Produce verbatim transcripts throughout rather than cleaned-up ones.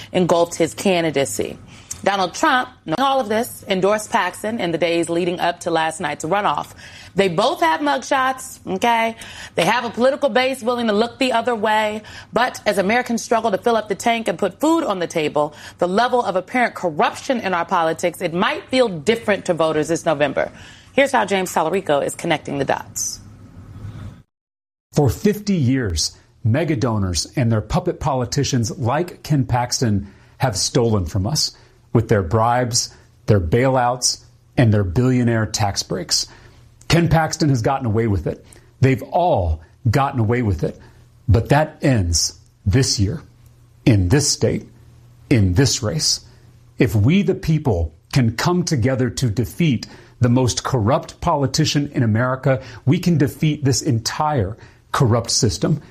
engulfed his candidacy. Donald Trump, knowing all of this, endorsed Paxton in the days leading up to last night's runoff. They both have mugshots, okay? They have a political base willing to look the other way. But as Americans struggle to fill up the tank and put food on the table, the level of apparent corruption in our politics, it might feel different to voters this November. Here's how James Tallarico is connecting the dots. For fifty years, mega donors and their puppet politicians like Ken Paxton have stolen from us with their bribes, their bailouts, and their billionaire tax breaks. Ken Paxton has gotten away with it. They've all gotten away with it. But that ends this year, in this state, in this race. If we, the people, can come together to defeat the most corrupt politician in America, we can defeat this entire corrupt system.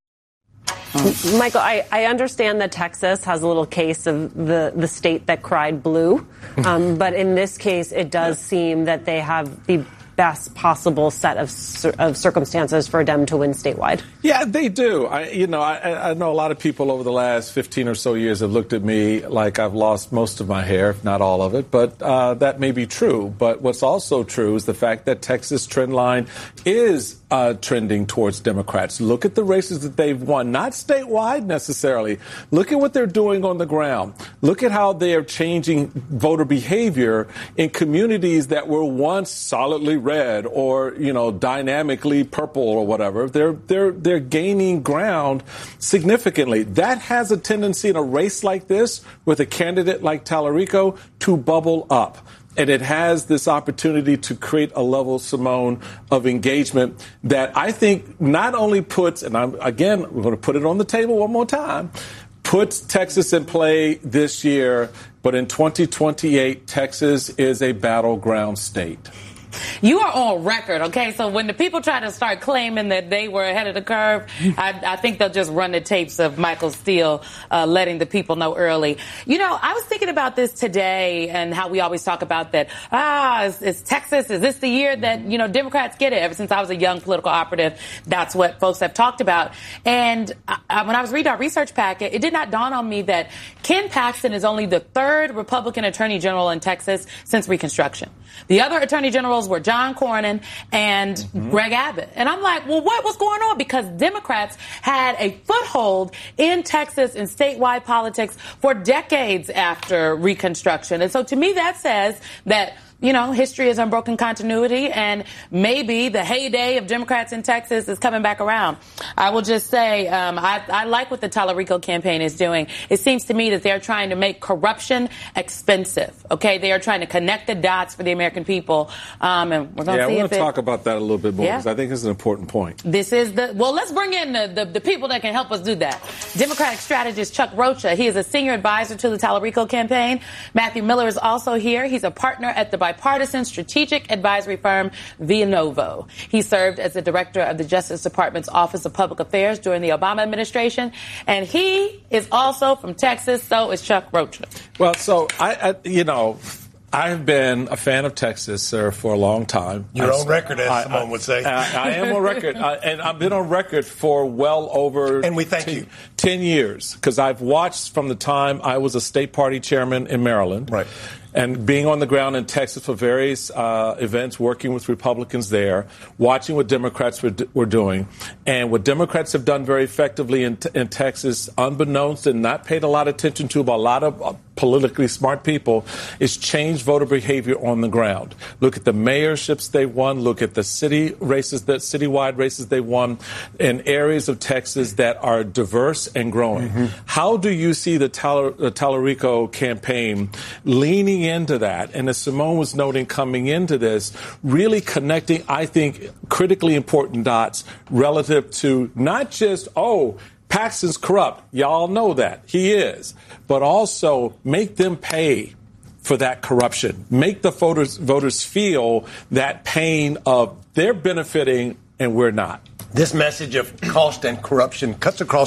Michael, I, I understand that Texas has a little case of the, the state that cried blue. Um, but in this case, it does seem that they have the best possible set of of circumstances for them to win statewide. Yeah, they do. I, you know, I, I know a lot of people over the last fifteen or so years have looked at me like I've lost most of my hair, if not all of it. But uh, that may be true. But what's also true is the fact that Texas trend line is uh, trending towards Democrats. Look at the races that they've won, not statewide necessarily. Look at what they're doing on the ground. Look at how they are changing voter behavior in communities that were once solidly red or, you know, dynamically purple or whatever. They're they're they're gaining ground significantly. That has a tendency in a race like this with a candidate like Tallarico to bubble up. And it has this opportunity to create a level, Simone, of engagement that I think not only puts, and I'm again, we're going to put it on the table one more time, puts Texas in play this year, but in twenty twenty-eight, Texas is a battleground state. You are on record, okay? So when the people try to start claiming that they were ahead of the curve, I, I think they'll just run the tapes of Michael Steele uh, letting the people know early. You know, I was thinking about this today and how we always talk about that, ah, is, is Texas, is this the year that, you know, Democrats get it? Ever since I was a young political operative, that's what folks have talked about. And I, when I was reading our research packet, it did not dawn on me that Ken Paxton is only the third Republican attorney general in Texas since Reconstruction. The other attorney generals were John Cornyn and mm-hmm. Greg Abbott. And I'm like, well, what was going on? Because Democrats had a foothold in Texas and statewide politics for decades after Reconstruction. And so to me, that says that, you know, history is unbroken continuity, and maybe the heyday of Democrats in Texas is coming back around. I will just say um, I, I like what the Tallarico campaign is doing. It seems to me that they're trying to make corruption expensive, okay? They are trying to connect the dots for the American people. Um, and we're going to yeah, see I want if to it, talk about that a little bit more because yeah. I think it's an important point. This is the, well, let's bring in the, the, the people that can help us do that. Democratic strategist Chuck Rocha. He is a senior advisor to the Tallarico campaign. Matthew Miller is also here. He's a partner at the bipartisan strategic advisory firm Via Novo. He served as the director of the Justice Department's Office of Public Affairs during the Obama administration. And he is also from Texas, so is Chuck Rocha. Well, so, I, I you know, I've been a fan of Texas, sir, for a long time. You're I, on record, as I, someone I, would say. I, I am on record, I, and I've been on record for well over and we thank ten, you. ten years, because I've watched from the time I was a state party chairman in Maryland. Right. And being on the ground in Texas for various uh, events, working with Republicans there, watching what Democrats were, were doing. And what Democrats have done very effectively in, in Texas, unbeknownst and not paid a lot of attention to by a lot of uh, politically smart people, is change voter behavior on the ground. Look at the mayorships they won. Look at the city races, that citywide races they won in areas of Texas that are diverse and growing. Mm-hmm. How do you see the, Tal- the Tallarico campaign leaning into that? And as Simone was noting coming into this, really connecting, I think, critically important dots relative to not just, oh, Paxton's corrupt. Y'all know that. He is. But also make them pay for that corruption. Make the voters, voters feel that pain of they're benefiting and we're not. This message of cost and corruption cuts across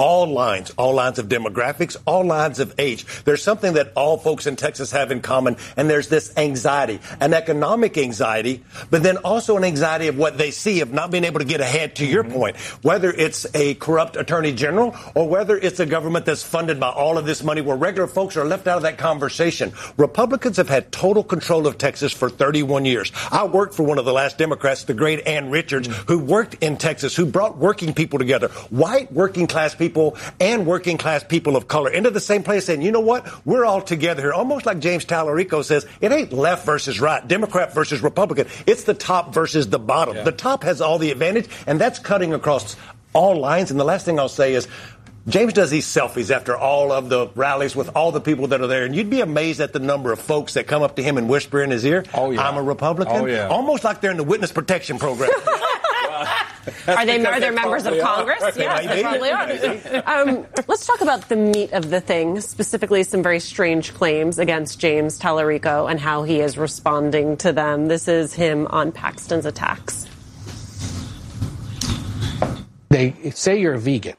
all lines, all lines of demographics, all lines of age. There's something that all folks in Texas have in common, and there's this anxiety, an economic anxiety, but then also an anxiety of what they see of not being able to get ahead, to your mm-hmm. point, whether it's a corrupt attorney general or whether it's a government that's funded by all of this money where regular folks are left out of that conversation. Republicans have had total control of Texas for thirty-one years. I worked for one of the last Democrats, the great Ann Richards, mm-hmm. who worked in Texas, who brought working people together, white working class people and working class people of color into the same place, saying, you know what, we're all together here. Almost like James Tallarico says, it ain't left versus right, Democrat versus Republican. It's the top versus the bottom. Yeah. The top has all the advantage, and that's cutting across all lines. And the last thing I'll say is, James does these selfies after all of the rallies with all the people that are there, and you'd be amazed at the number of folks that come up to him and whisper in his ear, oh, yeah. I'm a Republican. Oh, yeah. Almost like they're in the witness protection program. Are they are they members of Congress? Yes, they probably are. Um, let's talk about the meat of the thing, specifically some very strange claims against James Tallarico and how he is responding to them. This is him on Paxton's attacks. They say you're a vegan.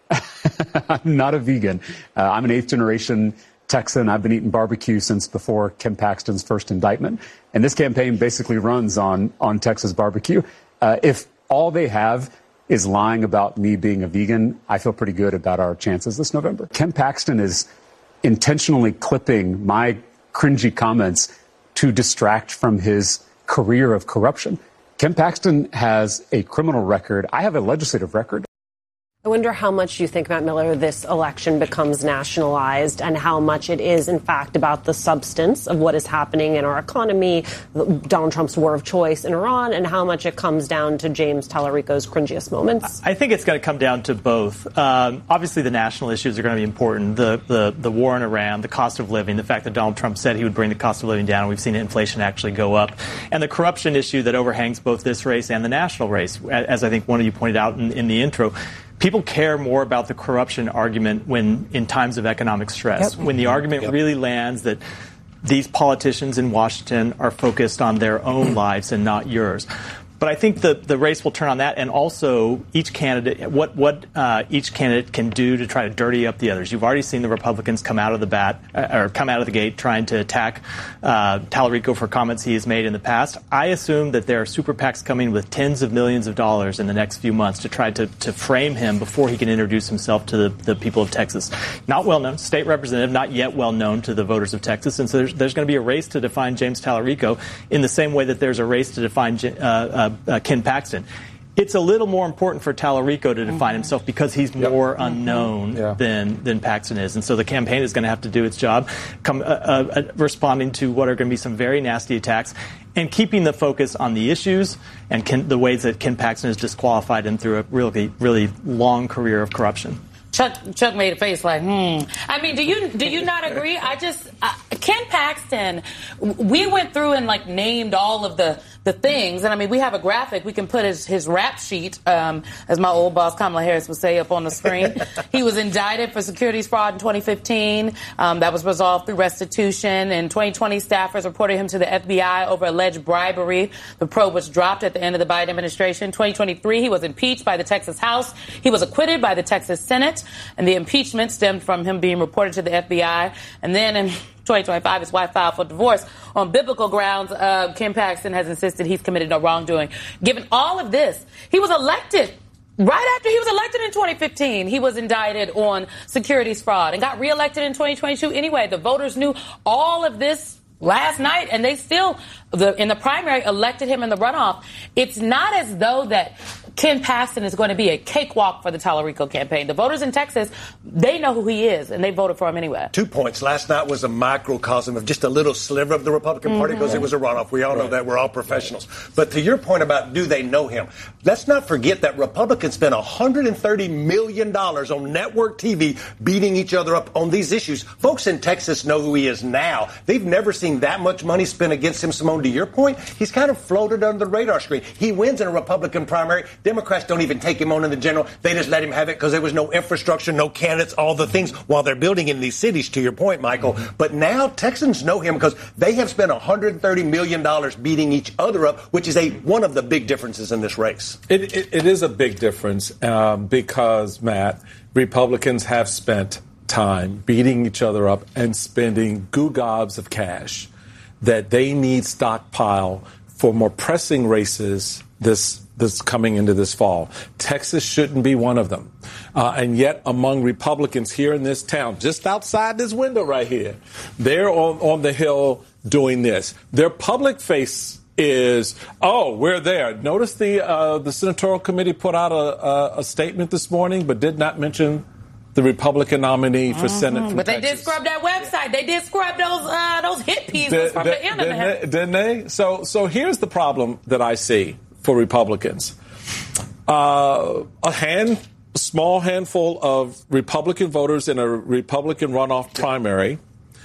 I'm not a vegan. Uh, I'm an eighth generation Texan. I've been eating barbecue since before Ken Paxton's first indictment. And this campaign basically runs on, on Texas barbecue. Uh, if all they have is lying about me being a vegan, I feel pretty good about our chances this November. Ken Paxton is intentionally clipping my cringy comments to distract from his career of corruption. Ken Paxton has a criminal record. I have a legislative record. I wonder how much you think, Matt Miller, this election becomes nationalized and how much it is, in fact, about the substance of what is happening in our economy, Donald Trump's war of choice in Iran, and how much it comes down to James Tallarico's cringiest moments. I think it's going to come down to both. Um, obviously, the national issues are going to be important. The, the, the war in Iran, the cost of living, the fact that Donald Trump said he would bring the cost of living down. We've seen inflation actually go up. And the corruption issue that overhangs both this race and the national race, as I think one of you pointed out in, in the intro. People care more about the corruption argument when in times of economic stress, yep. when the argument yep. really lands that these politicians in Washington are focused on their own lives and not yours. But I think the, the race will turn on that, and also each candidate, what what uh, each candidate can do to try to dirty up the others. You've already seen the Republicans come out of the bat uh, or come out of the gate trying to attack uh, Tallarico for comments he has made in the past. I assume that there are super PACs coming with tens of millions of dollars in the next few months to try to, to frame him before he can introduce himself to the, the people of Texas. Not well known, state representative, not yet well known to the voters of Texas, and so there's, there's going to be a race to define James Tallarico in the same way that there's a race to define uh, uh, Uh, Ken Paxton. It's a little more important for Tallarico to define mm-hmm. himself because he's yep. more unknown yeah. than than Paxton is, and so the campaign is going to have to do its job, come uh, uh, responding to what are going to be some very nasty attacks, and keeping the focus on the issues and Ken, the ways that Ken Paxton has disqualified him through a really really long career of corruption. Chuck Chuck made a face like, hmm. I mean, do you do you not agree? I just uh, Ken Paxton. We went through and like named all of the. The things, and I mean, we have a graphic. We can put his, his rap sheet, um, as my old boss Kamala Harris would say, up on the screen. He was indicted for securities fraud in twenty fifteen. Um, that was resolved through restitution. In twenty twenty, staffers reported him to the F B I over alleged bribery. The probe was dropped at the end of the Biden administration. twenty twenty-three, he was impeached by the Texas House. He was acquitted by the Texas Senate, and the impeachment stemmed from him being reported to the F B I. And then in twenty twenty-five, his wife filed for divorce. On biblical grounds, uh, Ken Paxton has insisted he's committed no wrongdoing. Given all of this, he was elected. Right after he was elected in twenty fifteen, he was indicted on securities fraud and got reelected in twenty twenty-two anyway. The voters knew all of this last night, and they still, the, in the primary, elected him in the runoff. It's not as though that Ken Paxton is going to be a cakewalk for the Tallarico campaign. The voters in Texas, they know who he is, and they voted for him anyway. Two points. Last night was a microcosm of just a little sliver of the Republican Party because mm-hmm. it was a runoff. We all know right. that. We're all professionals. But to your point about do they know him, let's not forget that Republicans spent one hundred thirty million dollars on network T V beating each other up on these issues. Folks in Texas know who he is now. They've never seen that much money spent against him. Simone, to your point, he's kind of floated under the radar screen. He wins in a Republican primary. Democrats don't even take him on in the general. They just let him have it because there was no infrastructure, no candidates, all the things while they're building in these cities, to your point, Michael. Mm-hmm. But now Texans know him because they have spent one hundred thirty million dollars beating each other up, which is a one of the big differences in this race. It, it, it is a big difference um, because, Matt, Republicans have spent time beating each other up and spending goo gobs of cash that they need stockpile for more pressing races this this coming into this fall. Texas shouldn't be one of them. Uh, and yet among Republicans here in this town, just outside this window right here, they're on, on the Hill doing this. Their public face is, oh, we're there. Notice the uh, the Senatorial Committee put out a, a, a statement this morning, but did not mention the Republican nominee for mm-hmm. Senate from But they Texas. did scrub that website. They did scrub those uh, those hit pieces did, from did, the internet. Didn't they? Didn't they? So, so here's the problem that I see for Republicans. Uh, a hand, a small handful of Republican voters in a Republican runoff primary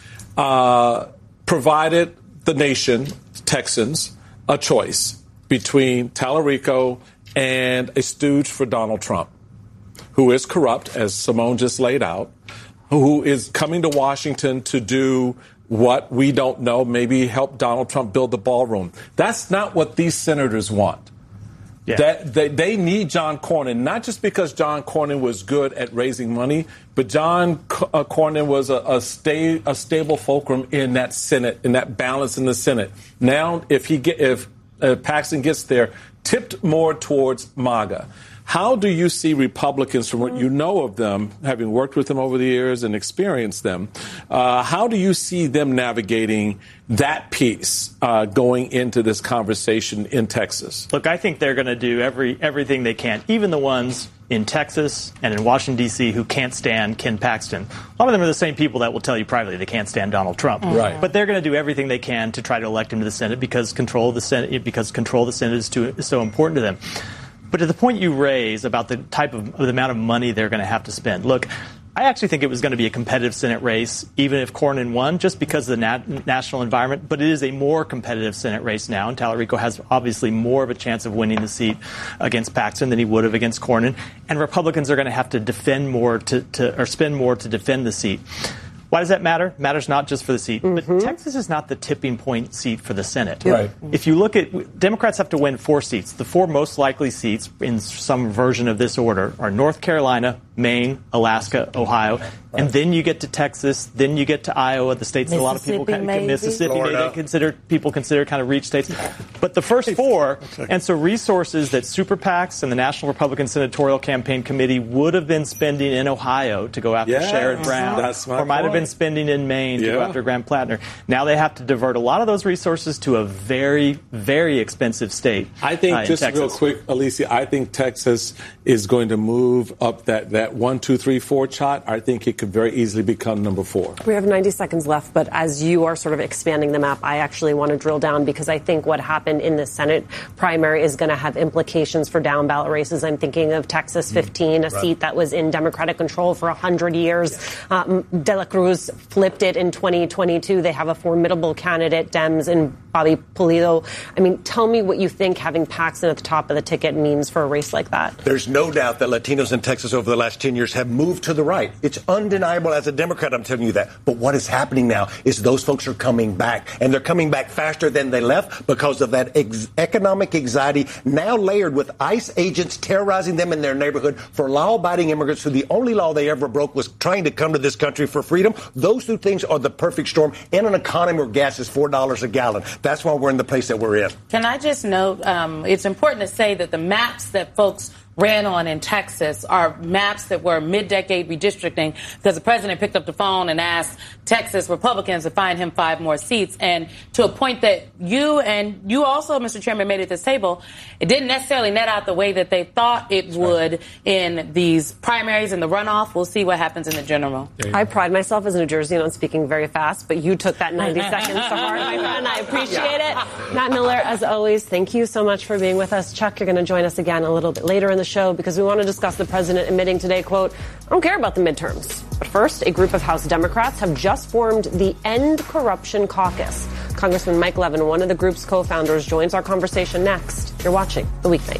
uh, provided the nation, Texans, a choice between Tallarico and a stooge for Donald Trump, who is corrupt, as Simone just laid out, who is coming to Washington to do what we don't know, maybe help Donald Trump build the ballroom. That's not what these senators want. Yeah. That they, they need John Cornyn, not just because John Cornyn was good at raising money, but John uh, Cornyn was a, a, sta- a stable fulcrum in that Senate, in that balance in the Senate. Now, if he get, if uh, Paxton gets there, tipped more towards MAGA. How do you see Republicans, from what you know of them, having worked with them over the years and experienced them, uh, how do you see them navigating that piece uh, going into this conversation in Texas? Look, I think they're going to do every everything they can, even the ones in Texas and in Washington, D C, who can't stand Ken Paxton. A lot of them are the same people that will tell you privately they can't stand Donald Trump. Right. But they're going to do everything they can to try to elect him to the Senate because control of the Senate, because control of the Senate is, too, is so important to them. But to the point you raise about the type of the amount of money they're going to have to spend, look, I actually think it was going to be a competitive Senate race, even if Cornyn won, just because of the nat- national environment. But it is a more competitive Senate race now, and Tallarico has obviously more of a chance of winning the seat against Paxton than he would have against Cornyn. And Republicans are going to have to defend more to, to or spend more to defend the seat. Why does that matter? It matters not just for the seat, mm-hmm. but Texas is not the tipping point seat for the Senate. Right. If you look at, Democrats have to win four seats. The four most likely seats in some version of this order are North Carolina, Maine, Alaska, Ohio, right. and then you get to Texas, then you get to Iowa, the states that a lot of people, maybe. Mississippi, Florida. they consider, people consider kind of reach states. But the first four, and so resources that super PACs and the National Republican Senatorial Campaign Committee would have been spending in Ohio to go after yes, Sherrod Brown, that's my or might point. have been spending in Maine yeah. to go after Graham Plattner. Now they have to divert a lot of those resources to a very, very expensive state. I think, uh, just Texas. real quick, Alicia, I think Texas is going to move up that, that one, two, three, four chart. I think it could very easily become number four. We have ninety seconds left, but as you are sort of expanding the map, I actually want to drill down because I think what happened in the Senate primary is going to have implications for down ballot races. I'm thinking of Texas fifteen, a right. seat that was in Democratic control for one hundred years. Yeah. Um, De La Cruz flipped it in twenty twenty-two. They have a formidable candidate, Dems, and Bobby Pulido. I mean, tell me what you think having Paxton at the top of the ticket means for a race like that. There's no doubt that Latinos in Texas over the last ten years have moved to the right. It's undeniable as a Democrat, I'm telling you that. But what is happening now is those folks are coming back, and they're coming back faster than they left because of that ex- economic anxiety now layered with ICE agents terrorizing them in their neighborhood for law-abiding immigrants who the only law they ever broke was trying to come to this country for freedom. Those two things are the perfect storm in an economy where gas is four dollars a gallon. That's why we're in the place that we're in. Can I just note, um, it's important to say that the maps that folks ran on in Texas are maps that were mid-decade redistricting because the president picked up the phone and asked Texas Republicans to find him five more seats. And to a point that you and you also, Mister Chairman, made at this table, it didn't necessarily net out the way that they thought it would in these primaries and the runoff. We'll see what happens in the general. I pride myself as a New Jerseyan on speaking very fast, but you took that ninety seconds to heart, my friend. I appreciate yeah. it. Matt Miller, as always, thank you so much for being with us. Chuck, you're going to join us again a little bit later in the show because we want to discuss the president admitting today, quote, I don't care about the midterms. But first, a group of House Democrats have just formed the End Corruption Caucus. Congressman Mike Levin, one of the group's co-founders, joins our conversation next. You're watching The Weeknight.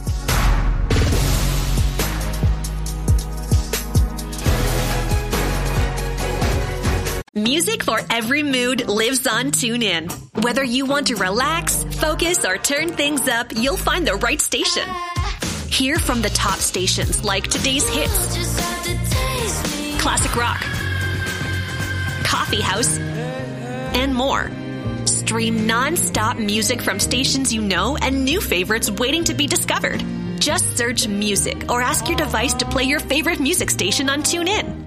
Music for every mood lives on TuneIn. Whether you want to relax, focus, or turn things up, you'll find the right station. Hear from the top stations like today's hits, classic rock, coffee house, and more. Stream non-stop music from stations you know and new favorites waiting to be discovered. Just search music or ask your device to play your favorite music station on TuneIn.